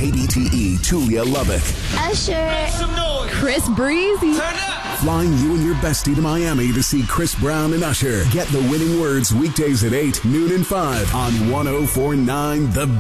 KDTE Tulia Lubbock. Usher. Some noise. Chris Breezy. Turn up. Flying you and your bestie to Miami to see Chris Brown and Usher. Get the winning words weekdays at 8, noon, and 5 on 104.9 The